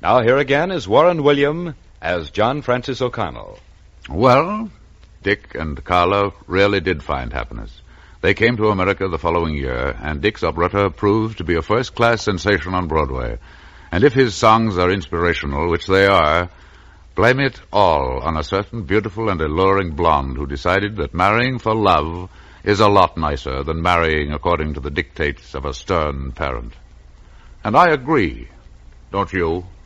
Now here again is Warren William as John Francis O'Connell. Well, Dick and Carla really did find happiness. They came to America the following year, and Dick's operetta proved to be a first-class sensation on Broadway. And if his songs are inspirational, which they are, blame it all on a certain beautiful and alluring blonde who decided that marrying for love is a lot nicer than marrying according to the dictates of a stern parent. And I agree, don't you?